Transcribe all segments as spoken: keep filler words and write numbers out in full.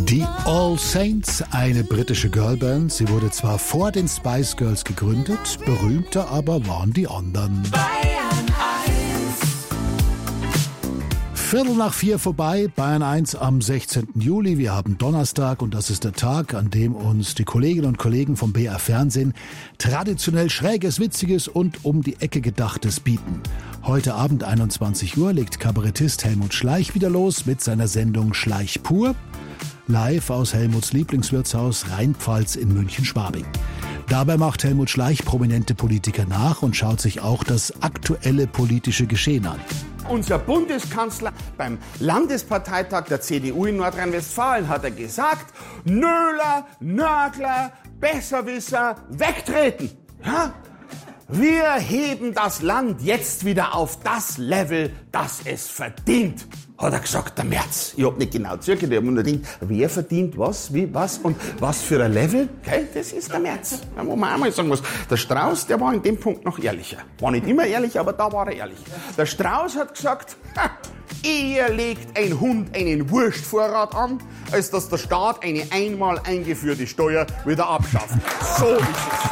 Die All Saints, eine britische Girlband. Sie wurde zwar vor den Spice Girls gegründet, berühmter aber waren die anderen. Viertel nach vier vorbei, Bayern eins am sechzehnten Juli. Wir haben Donnerstag und das ist der Tag, an dem uns die Kolleginnen und Kollegen vom B R Fernsehen traditionell Schräges, Witziges und um die Ecke Gedachtes bieten. Heute Abend einundzwanzig Uhr legt Kabarettist Helmut Schleich wieder los mit seiner Sendung Schleich pur. Live aus Helmuts Lieblingswirtshaus Rheinpfalz in München-Schwabing. Dabei macht Helmut Schleich prominente Politiker nach und schaut sich auch das aktuelle politische Geschehen an. Unser Bundeskanzler beim Landesparteitag der C D U in Nordrhein-Westfalen hat er gesagt, Nöler, Nörgler, Besserwisser, wegtreten. Ja? Wir heben das Land jetzt wieder auf das Level, das es verdient, hat er gesagt, der Merz. Ich hab nicht genau zugehört, ich hab nur gedacht, wer verdient was, wie, was und was für ein Level? Okay, das ist der Merz. Da muss man einmal sagen, was. Der Strauß, der war in dem Punkt noch ehrlicher. War nicht immer ehrlich, aber da war er ehrlich. Der Strauß hat gesagt, ha, eher legt ein Hund einen Wurstvorrat an, als dass der Staat eine einmal eingeführte Steuer wieder abschafft. So ist es.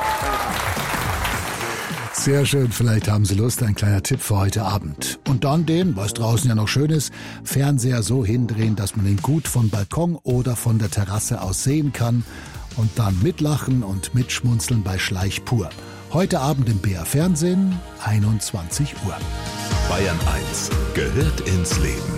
Sehr schön, vielleicht haben Sie Lust, ein kleiner Tipp für heute Abend. Und dann den, was draußen ja noch schön ist, Fernseher so hindrehen, dass man ihn gut vom Balkon oder von der Terrasse aus sehen kann und dann mitlachen und mitschmunzeln bei Schleich pur. Heute Abend im B R Fernsehen, einundzwanzig Uhr. Bayern eins gehört ins Leben.